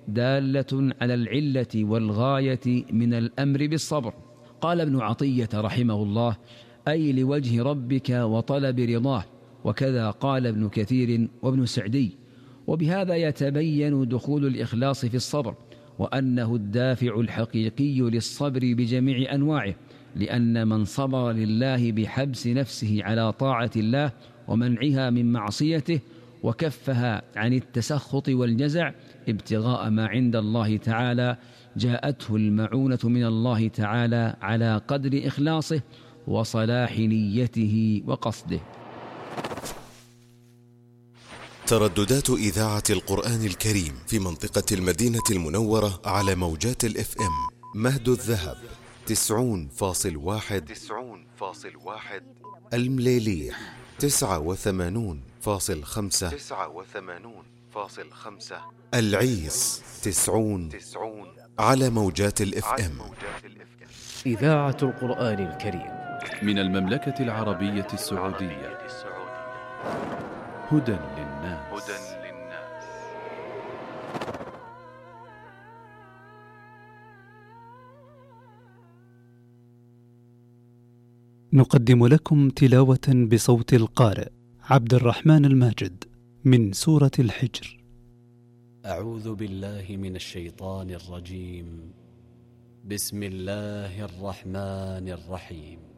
دالة على العلة والغاية من الأمر بالصبر. قال ابن عطية رحمه الله: أي لوجه ربك وطلب رضاه. وكذا قال ابن كثير وابن سعدي. وبهذا يتبين دخول الإخلاص في الصبر، وأنه الدافع الحقيقي للصبر بجميع أنواعه، لأن من صبر لله بحبس نفسه على طاعة الله ومنعها من معصيته، وكفها عن التسخط والجزع ابتغاء ما عند الله تعالى، جاءته المعونة من الله تعالى على قدر إخلاصه وصلاح نيته وقصده. ترددات إذاعة القرآن الكريم في منطقة المدينة المنورة على موجات الإف إم: مهد الذهب 90.1، المليليح 89.5، العيس 90 على موجات الإف إم. إذاعة القرآن الكريم من المملكة العربية السعودية. هدى للناس. نقدم لكم تلاوة بصوت القارئ عبد الرحمن الماجد من سورة الحجر. أعوذ بالله من الشيطان الرجيم. بسم الله الرحمن الرحيم.